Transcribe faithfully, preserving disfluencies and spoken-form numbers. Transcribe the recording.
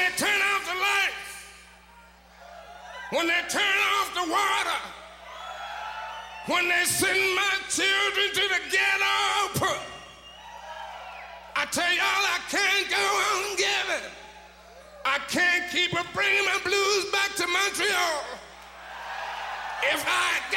they turn off the lights, when they turn off the water, when they send my children to the ghetto, I tell y'all I can't go on giving. I can't keep a bringing my blues back to Montreal. If I